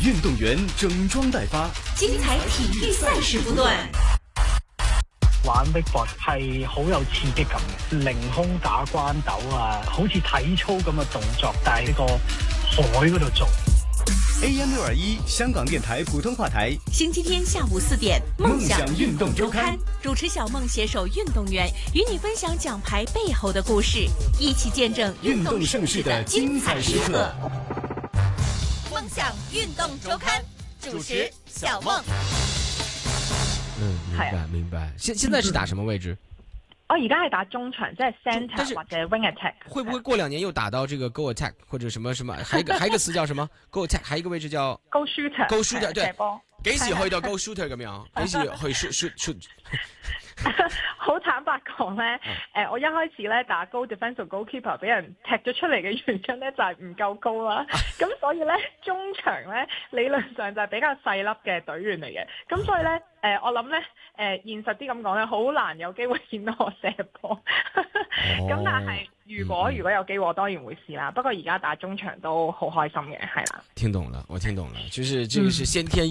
運動員整裝待發， 精彩體育賽事不斷。 玩 wakeboard 係好有刺激感嘅，凌空打關斗啊，好似體操咁嘅動作，但係呢個海嗰度做。 AM621香港電台普通話台， 星期天下午4點，夢想運動週刊，主持小夢攜手運動員，與你分享獎牌背後的故事，一起見證運動盛世的精彩時刻。夢想運動週刊，主持小夢。 明白。現在是打什麼位置？ 我而家係打中場，即係 centre 或者 wing attack。 會不會過2年又打到這個 goal attack 或者什麼？還一個詞叫什麼 goal attack？還有一個位置叫 goal shooter。goal shooter 對。 射波。 幾時去到 goal shooter 咁樣？幾時去 shoot？ 好坦白講咧，我一開始咧打高 defensive goalkeeper 俾人踢咗出嚟嘅原因咧就係唔夠高啦，咁所以咧中場咧理論上就係比較細粒嘅隊員嚟嘅，咁所以咧我諗咧現實啲咁講咧，好難有機會見到我射波，咁但係如果有機會，我當然會試啦。不過而家打中場都好開心嘅，係啦。 聽懂了，我聽懂了，就是這個是先天